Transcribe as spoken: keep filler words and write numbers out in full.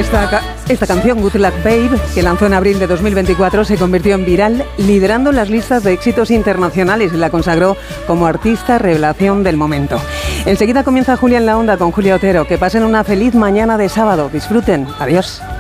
Esta, ca- esta canción, Good Luck Babe, que lanzó en abril de dos mil veinticuatro, se convirtió en viral, liderando las listas de éxitos internacionales y la consagró como artista revelación del momento. Enseguida comienza Julia en la Onda con Julia Otero. Que pasen una feliz mañana de sábado. Disfruten. Adiós.